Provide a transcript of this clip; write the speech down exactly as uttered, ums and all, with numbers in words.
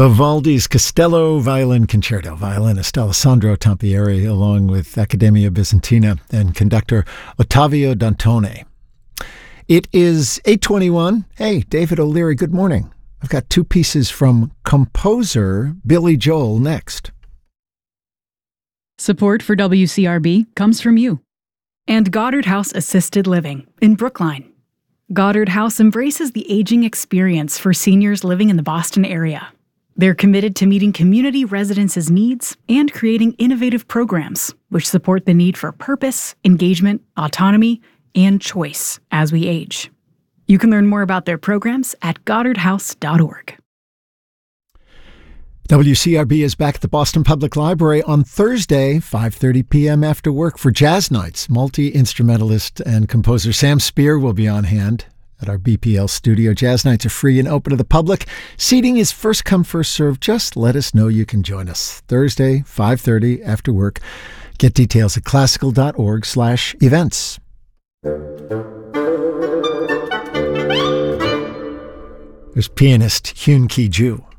Vivaldi's Castello Violin Concerto. Violinist Alessandro Tampieri, along with Accademia Bizantina and conductor Ottavio Dantone. It is eight twenty-one. Hey, David O'Leary, good morning. I've got two pieces from composer Billy Joel next. Support for W C R B comes from you and Goddard House Assisted Living in Brookline. Goddard House embraces the aging experience for seniors living in the Boston area. They're committed to meeting community residents' needs and creating innovative programs which support the need for purpose, engagement, autonomy, and choice as we age. You can learn more about their programs at goddard house dot org. W C R B is back at the Boston Public Library on Thursday, five thirty p.m. after work for Jazz Nights. Multi-instrumentalist and composer Sam Spear will be on hand at our B P L studio. Jazz Nights are free and open to the public. Seating is first come, first served. Just let us know you can join us. Thursday, five thirty after work. Get details at classical dot org slash events. There's pianist Hyun Ki Ju.